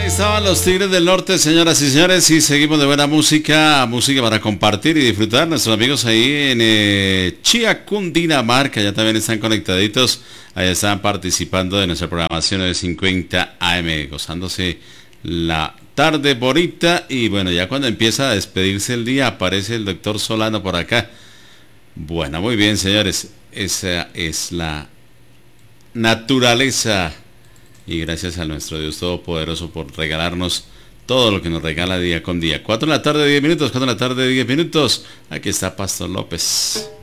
Estaban los Tigres del Norte, señoras y señores, y seguimos de buena música, música para compartir y disfrutar. Nuestros amigos ahí en Chía, Cundinamarca, ya también están conectaditos, ahí están participando de nuestra programación de 50 AM, gozándose la tarde bonita. Y bueno, ya cuando empieza a despedirse el día, aparece el doctor Solano por acá. Bueno, muy bien, señores, esa es la naturaleza. Y gracias a nuestro Dios Todopoderoso por regalarnos todo lo que nos regala día con día. 4 de la tarde, 10 minutos. 4 de la tarde, 10 minutos. Aquí está Pastor López.